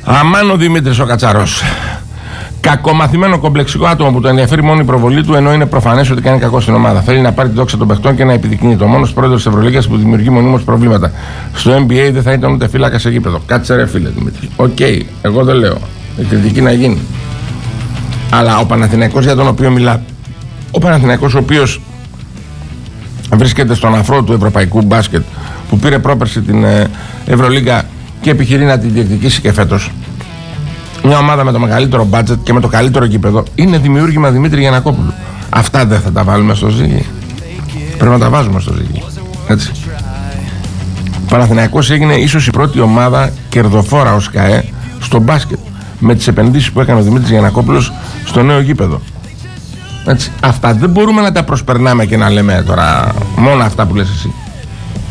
Αμάν ο Δημήτρης ο Κατσαρός. Κακομαθημένο κομπλεξικό άτομο που το ενδιαφέρει μόνο η προβολή του, ενώ είναι προφανές ότι κάνει κακό στην ομάδα. Θέλει να πάρει τη δόξα των παιχτών και να επιδεικνύει. Το μόνος πρόεδρος της Ευρωλίγκας που δημιουργεί μονίμως προβλήματα. Στο NBA δεν θα ήταν ούτε φύλακα σε γήπεδο. Κάτσε ρε φίλε Δημήτρη. Οκ, εγώ δεν λέω. Η κριτική να γίνει. Αλλά ο Παναθηναϊκός για τον οποίο μιλά, ο Παναθηναϊκός ο οποίος βρίσκεται στον αφρό του ευρωπαϊκού μπάσκετ, που πήρε πρόπερση την Ευρωλίγκα και επιχειρεί να την διεκδικήσει και φέτος. Μια ομάδα με το μεγαλύτερο μπάτζετ και με το καλύτερο γήπεδο είναι δημιούργημα Δημήτρη Γιαννακόπουλου. Αυτά δεν θα τα βάλουμε στο ζύγι? Πρέπει να τα βάζουμε στο ζύγι. Έτσι. Ο Παναθηναϊκός έγινε ίσως η πρώτη ομάδα κερδοφόρα ως ΚΑΕ στο μπάσκετ, με τις επενδύσεις που έκανε ο Δημήτρης Γιαννακόπουλος στο νέο γήπεδο. Έτσι. Αυτά δεν μπορούμε να τα προσπερνάμε και να λέμε τώρα μόνο αυτά που λες εσύ.